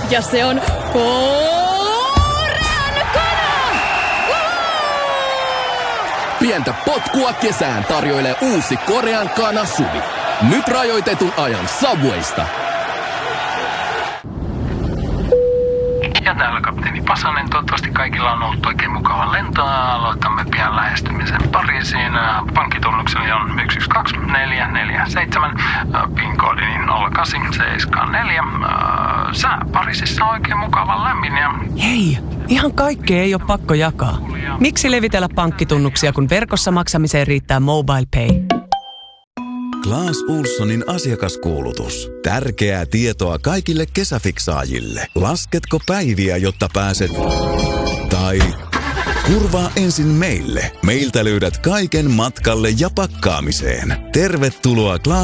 Ja se on Pientä potkua kesään tarjoilee uusi Korean Kana SUVi. Nyt rajoitetun ajan Subwaysta. Ja täällä kapteeni Pasanen. Toivottavasti kaikilla on ollut oikein mukava lento. Aloitamme pian lähestymisen Pariisiin. Pankkitunnukseni on 112447. PIN-koodini 0874. Sää Pariisissa on oikein mukava lämmin ja... Hei, ihan kaikkea ei ole pakko jakaa. Miksi levitellä pankkitunnuksia, kun verkossa maksamiseen riittää MobilePay? Clas Ohlsonin asiakaskuulutus. Tärkeää tietoa kaikille kesäfiksaajille. Lasketko päiviä, jotta pääset... Tai... Kurvaa ensin meille. Meiltä löydät kaiken matkalle ja pakkaamiseen. Tervetuloa Clas